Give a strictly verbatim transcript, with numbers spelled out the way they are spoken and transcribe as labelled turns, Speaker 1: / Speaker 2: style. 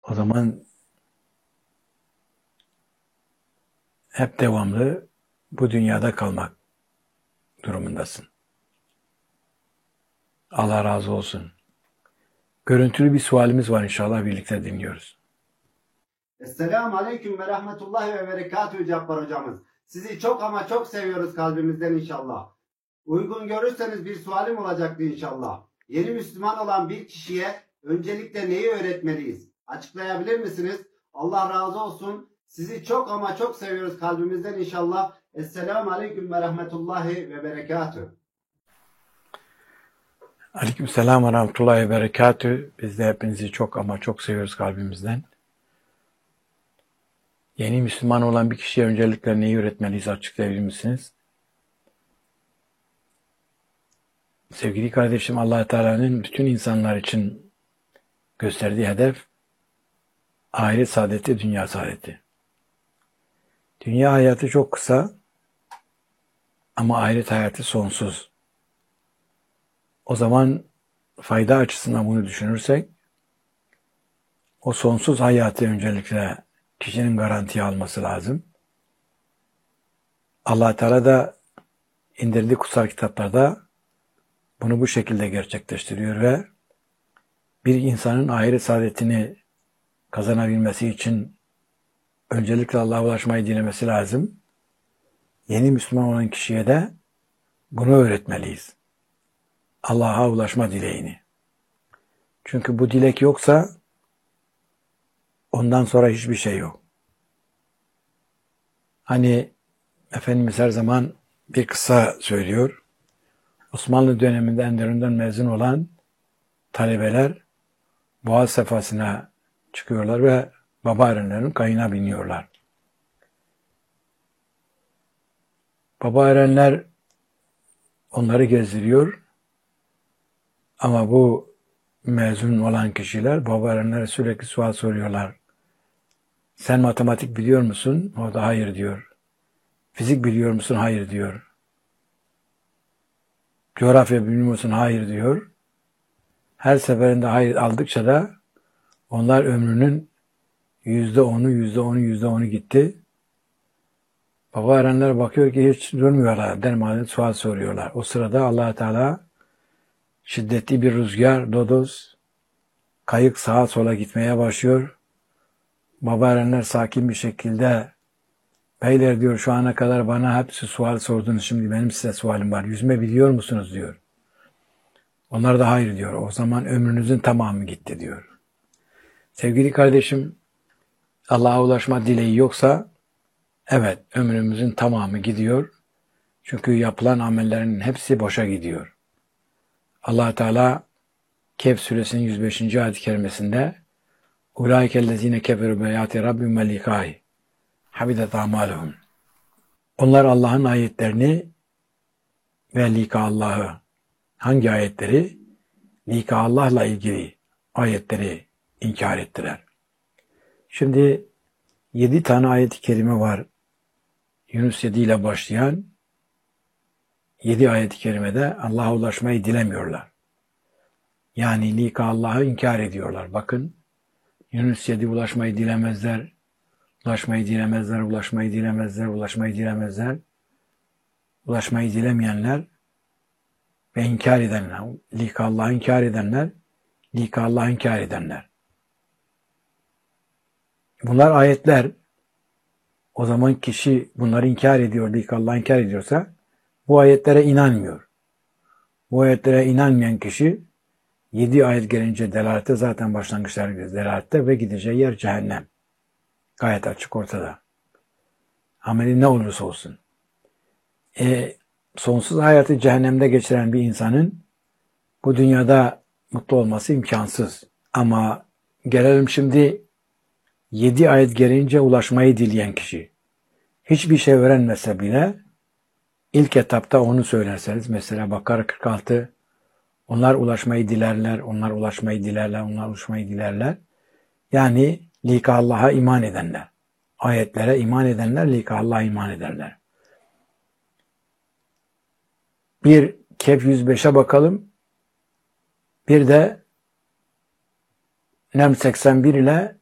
Speaker 1: O zaman hep devamlı bu dünyada kalmak durumundasın. Allah razı olsun. Görüntülü bir sualimiz var, inşallah birlikte dinliyoruz.
Speaker 2: Esselamu Aleyküm ve Rahmetullahi ve Berekatühü Cabbar hocamız. Sizi çok ama çok seviyoruz kalbimizden inşallah. Uygun görürseniz bir sualim olacaktı inşallah. Yeni Müslüman olan bir kişiye öncelikle neyi öğretmeliyiz? Açıklayabilir misiniz? Allah razı olsun. Sizi çok ama çok seviyoruz kalbimizden inşallah. Esselamu Aleyküm ve Rahmetullahi ve Berekatühü.
Speaker 1: Aleykümselam ve rahmetullahi ve berekatühü. Biz de hepinizi çok ama çok seviyoruz kalbimizden. Yeni Müslüman olan bir kişiye öncelikle neyi öğretmeliyiz, açıklayabilir misiniz? Sevgili kardeşim, Allah Teala'nın bütün insanlar için gösterdiği hedef ahiret saadeti, dünya saadeti. Dünya hayatı çok kısa ama ahiret hayatı sonsuz. O zaman fayda açısından bunu düşünürsek, o sonsuz hayatı öncelikle kişinin garantiye alması lazım. Allah Teala da indirdiği kutsal kitaplarda bunu bu şekilde gerçekleştiriyor ve bir insanın ahiret saadetini kazanabilmesi için öncelikle Allah'a ulaşmayı dilemesi lazım. Yeni Müslüman olan kişiye de bunu öğretmeliyiz. Allah'a ulaşma dileğini. Çünkü bu dilek yoksa ondan sonra hiçbir şey yok. Hani Efendimiz her zaman bir kıssa söylüyor. Osmanlı döneminde Enderun'dan mezun olan talebeler Boğaz sefasına çıkıyorlar ve Baba Erenler'in kayığına biniyorlar. Baba Erenler onları gezdiriyor ama bu mezun olan kişiler Baba Erenler'e sürekli sual soruyorlar. Sen matematik biliyor musun? O da hayır diyor. Fizik biliyor musun? Hayır diyor. Coğrafya biliyor musun? Hayır diyor. Her seferinde hayır aldıkça da onlar ömrünün yüzde onu, yüzde onu, yüzde onu gitti. Baba Erenler bakıyor ki hiç durmuyorlar. Dermaden sual soruyorlar. O sırada Allah Teala şiddetli bir rüzgar, lodos, kayık sağa sola gitmeye başlıyor. Baba Erenler sakin bir şekilde, beyler diyor, şu ana kadar bana hepsi sual sordunuz, şimdi benim size sualim var. Yüzme biliyor musunuz diyor. Onlar da hayır diyor. O zaman ömrünüzün tamamı gitti diyor. Sevgili kardeşim, Allah'a ulaşma dileği yoksa evet, ömrümüzün tamamı gidiyor. Çünkü yapılan amellerin hepsi boşa gidiyor. Allah Teala Kehf suresinin yüz beşinci ayet-i kerimesinde "Ulaikellezine keferu beyati rabbim ve likâhi habidet a'maluhum." Onlar Allah'ın ayetlerini ve lika Allah'ı, hangi ayetleri? Lika Allah'la ilgili ayetleri inkar ettiler. Şimdi yedi tane ayet-i kerime var. Yunus yedi ile başlayan yedi ayet-i kerimede Allah'a ulaşmayı dilemiyorlar. Yani lika Allah'ı inkar ediyorlar. Bakın, Yunus yedi ulaşmayı dilemezler, ulaşmayı dilemezler, ulaşmayı dilemezler, ulaşmayı dilemezler. Ulaşmayı dilemeyenler ve inkar edenler, lika Allah'ı inkar edenler, lika Allah'ı inkar edenler. Bunlar ayetler. O zaman kişi bunları inkar ediyor, lika Allah'ı inkar ediyorsa bu ayetlere inanmıyor. Bu ayetlere inanmayan kişi yedi ayet gelince delalette, zaten başlangıçlar delalette ve gideceği yer cehennem. Gayet açık ortada. Ameli ne olursa olsun. E, sonsuz hayatı cehennemde geçiren bir insanın bu dünyada mutlu olması imkansız. Ama gelelim şimdi yedi ayet gelince ulaşmayı dileyen kişi. Hiçbir şey öğrenmese bile ilk etapta onu söylerseniz, mesela Bakara kırk altı, onlar ulaşmayı dilerler, onlar ulaşmayı dilerler, onlar ulaşmayı dilerler. Yani lika Allah'a iman edenler. Ayetlere iman edenler lika Allah'a iman ederler. Bir Kehf yüz beşe bakalım. Bir de Nem seksen bir ile